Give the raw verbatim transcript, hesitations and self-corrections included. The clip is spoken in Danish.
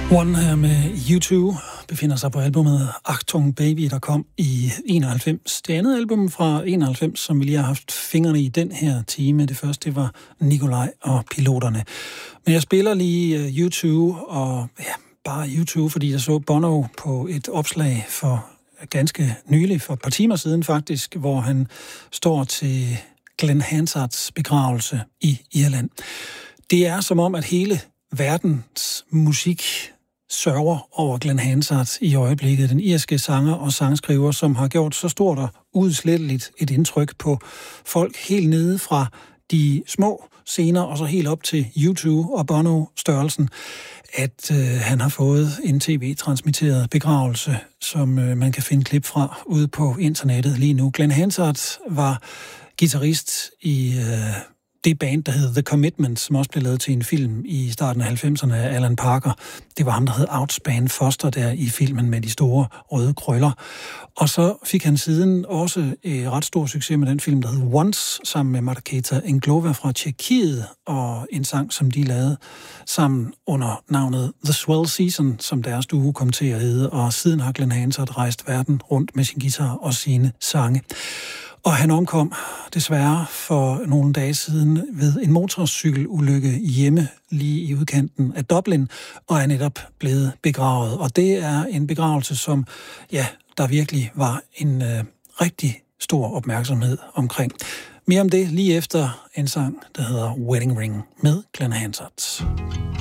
One her med U to befinder sig på albumet Achtung Baby, der kom i enoghalvfems. Det andet album fra enoghalvfems, som vi lige har haft fingrene i den her time, det første det var Nikolaj og Piloterne. Men jeg spiller lige U to, og ja, bare U to, fordi jeg så Bono på et opslag for ganske nylig, for et par timer siden faktisk, hvor han står til Glenn Hansards begravelse i Irland. Det er som om, at hele verdens musik sørger over Glenn Hansard i øjeblikket. Den irske sanger og sangskriver, som har gjort så stort og udsletteligt et indtryk på folk helt nede fra de små scener og så helt op til U to og Bono-størrelsen, at øh, han har fået en tv-transmitteret begravelse, som øh, man kan finde klip fra ude på internettet lige nu. Glenn Hansard var guitarist i øh, det band, der hed The Commitments, som også blev lavet til en film i starten af halvfemserne af Alan Parker. Det var ham, der hed Outspan Foster der i filmen med de store røde krøller. Og så fik han siden også øh, ret stor succes med den film, der hed Once, sammen med Marketa Englova fra Tjekkiet, og en sang, som de lavede sammen under navnet The Swell Season, som deres duo kom til at hedde. Og siden har Glenn Hansard rejst verden rundt med sin guitar og sine sange. Og han omkom desværre for nogle dage siden ved en motorcykelulykke hjemme lige i udkanten af Dublin, og er netop blevet begravet. Og det er en begravelse, som ja, der virkelig var en øh, rigtig stor opmærksomhed omkring. Mere om det lige efter en sang, der hedder Wedding Ring med Glenn Hansard.